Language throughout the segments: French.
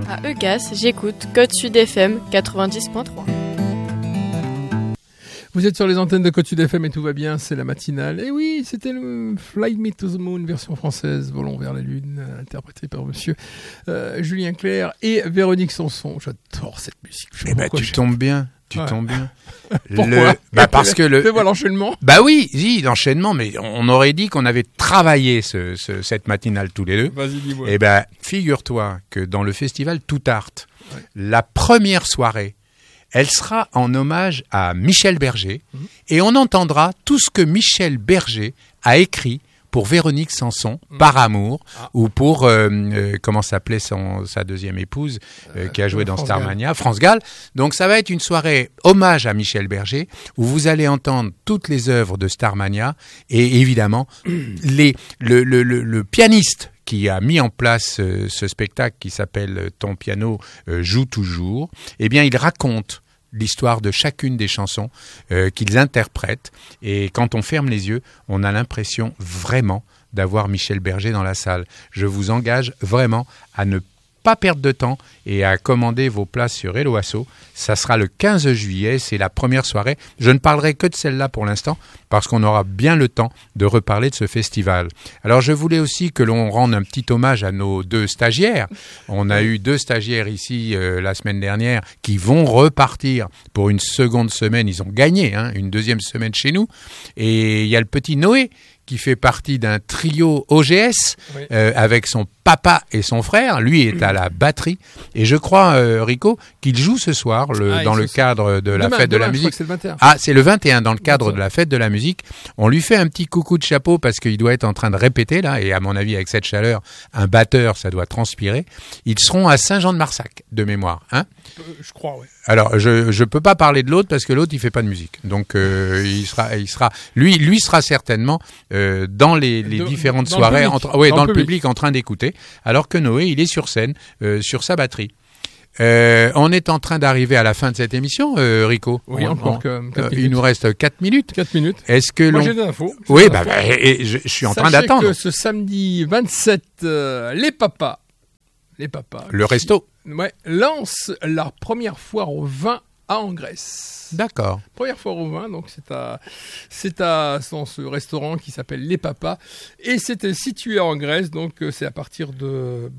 À Eugas, j'écoute Côte Sud FM 90.3. Vous êtes sur les antennes de Côte Sud FM et tout va bien, c'est la matinale. Et oui, c'était le Fly Me to the Moon, version française, Volons vers la Lune, interprété par monsieur Julien Clerc et Véronique Sanson. J'adore cette musique. Eh ben, tu tombes bien. Pourquoi parce que fais-moi l'enchaînement. Bah oui, l'enchaînement, mais on aurait dit qu'on avait travaillé cette matinale tous les deux. Vas-y, dis-moi. Eh ben, figure-toi que dans le festival Tout Art, la première soirée, elle sera en hommage à Michel Berger, et on entendra tout ce que Michel Berger a écrit pour Véronique Sanson, par amour, ou pour, comment s'appelait sa deuxième épouse, qui a joué dans Starmania, France Gall. Donc ça va être une soirée hommage à Michel Berger, où vous allez entendre toutes les œuvres de Starmania, et évidemment, le pianiste qui a mis en place ce spectacle qui s'appelle « Ton piano joue toujours », eh bien, il raconte l'histoire de chacune des chansons qu'ils interprètent. Et quand on ferme les yeux, on a l'impression vraiment d'avoir Michel Berger dans la salle. Je vous engage vraiment à ne pas perdre de temps et à commander vos places sur Hello Asso. Ça sera le 15 juillet, c'est la première soirée. Je ne parlerai que de celle-là pour l'instant parce qu'on aura bien le temps de reparler de ce festival. Alors je voulais aussi que l'on rende un petit hommage à nos deux stagiaires. On a eu 2 stagiaires ici la semaine dernière qui vont repartir pour une seconde semaine. Ils ont gagné une deuxième semaine chez nous. Et il y a le petit Noé qui fait partie d'un trio OGS avec son papa et son frère. Lui est à la batterie. Et je crois, Rico, qu'il joue ce soir dans le cadre de la fête de la musique. C'est le 21. Ah, c'est le 21 dans le cadre de la fête de la musique. On lui fait un petit coucou de chapeau parce qu'il doit être en train de répéter là. Et à mon avis, avec cette chaleur, un batteur, ça doit transpirer. Ils seront à Saint-Jean-de-Marsac, de mémoire. Je crois, oui. Alors, je peux pas parler de l'autre parce que l'autre, il fait pas de musique. Donc, lui sera certainement dans les différentes soirées, dans le public en train d'écouter, alors que Noé, il est sur scène, sur sa batterie. On est en train d'arriver à la fin de cette émission, Rico. Oui, encore 4 minutes. Il nous reste 4 minutes. 4 minutes. Est-ce que Moi, j'ai des infos. Oui, je suis en train d'attendre. Sachez que ce samedi 27, les papas, le resto, lancent leur première foire au vin en Grèce. D'accord. Première foire au vin, donc c'est dans ce restaurant qui s'appelle Les Papas, et c'est situé en Grèce, donc c'est à partir de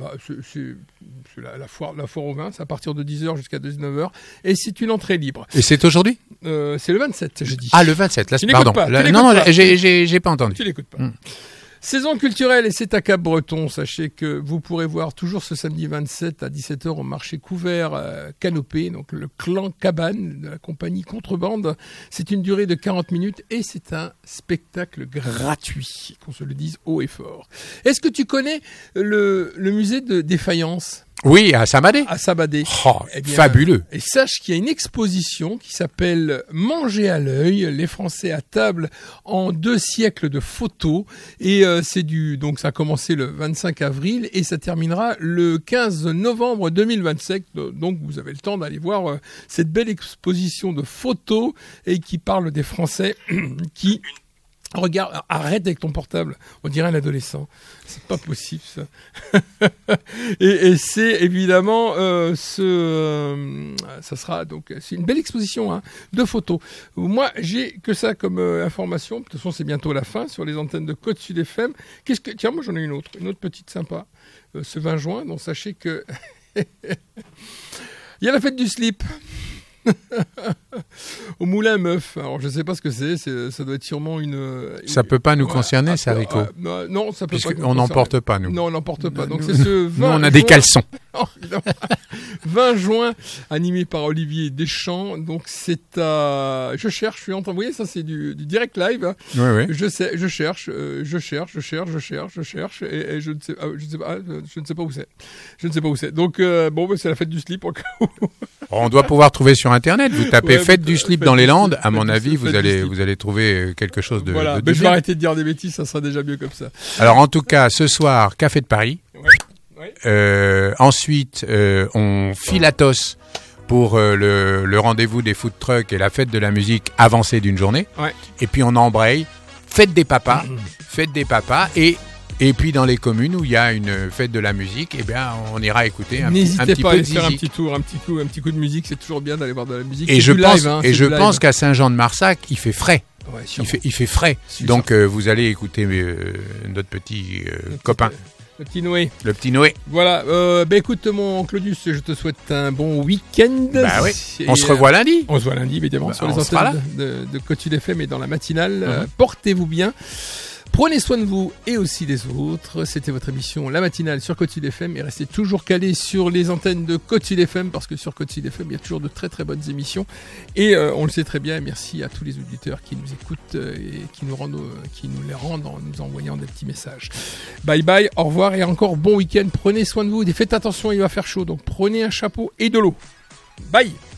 la foire au vin, c'est à partir de 10h jusqu'à 19h, et c'est une entrée libre. Et c'est aujourd'hui ? C'est le 27, je dis. Ah, le 27, là, pardon. Non, j'ai pas entendu. Tu l'écoutes pas. Saison culturelle et c'est à Cap-Breton. Sachez que vous pourrez voir toujours ce samedi 27 à 17h au marché couvert Canopée, donc le clan Cabane de la compagnie Contrebande. C'est une durée de 40 minutes et c'est un spectacle gratuit, qu'on se le dise haut et fort. Est-ce que tu connais le musée des faïences ? Oui, à Saint-Madé. Oh, fabuleux. Et sache qu'il y a une exposition qui s'appelle Manger à l'œil, les Français à table en 2 siècles de photos. Et donc ça a commencé le 25 avril et ça terminera le 15 novembre 2025. Donc vous avez le temps d'aller voir cette belle exposition de photos et qui parle des Français qui... Regarde, arrête avec ton portable. On dirait un adolescent. C'est pas possible, ça. et c'est évidemment ça sera donc c'est une belle exposition de photos. Moi, j'ai que ça comme information. De toute façon, c'est bientôt la fin sur les antennes de Côte Sud FM. Tiens, moi j'en ai une autre petite sympa. Ce 20 juin, donc sachez que il y a la fête du slip. Au Moulin Meuf. Alors je sais pas ce que c'est, ça doit être sûrement ça peut pas nous concerner, ça, Rico. Non, ça peut pas. On n'en porte pas, nous. Non, on n'en porte pas. Donc c'est ce 20 nous, on a des caleçons. 20 juin, animé par Olivier Deschamps. Donc c'est à... Je cherche, je suis en train... Vous voyez, ça c'est du direct live. Oui. Je cherche, et je ne sais pas où c'est. Donc c'est la fête du slip encore. On doit pouvoir trouver sur Internet. Vous tapez fête du slip dans les Landes. À mon avis, vous allez trouver quelque chose de... Voilà, mais je vais arrêter de dire des bêtises, ça sera déjà mieux comme ça. Alors en tout cas, ce soir, Café de Paris. Ouais. Ensuite, on file à Tos pour le rendez-vous des food trucks et la fête de la musique avancée d'une journée. Ouais. Et puis on embraye, fête des papas, et Et puis dans les communes où il y a une fête de la musique, eh bien, on ira écouter un petit N'hésitez pas à peu aller de faire un Zizik. petit tour, un petit coup de musique. C'est toujours bien d'aller voir de la musique. Et C'est je du pense, live, hein, et c'est je du live. pense qu'à Saint-Jean-de-Marsac, il fait frais. Ouais, Il fait frais. C'est Donc vous allez écouter notre petit copain, Le petit Noé. le petit Noé. Voilà. Écoute, mon Claudius, je te souhaite un bon week-end. Bah oui. Et, On se revoit lundi. on se voit lundi, évidemment, Bah, sur les on sera antennes de Côte-Sud FM et dans la matinale. Mhm. Portez-vous bien. Prenez soin de vous et aussi des autres. C'était votre émission La Matinale sur Côte-Sud FM et restez toujours calés sur les antennes de Côte-Sud FM parce que sur Côte-Sud FM, il y a toujours de très très bonnes émissions et on le sait très bien. Merci à tous les auditeurs qui nous écoutent et qui nous les rendent en nous envoyant des petits messages. Bye bye, au revoir et encore bon week-end. Prenez soin de vous et faites attention, il va faire chaud, donc prenez un chapeau et de l'eau. Bye.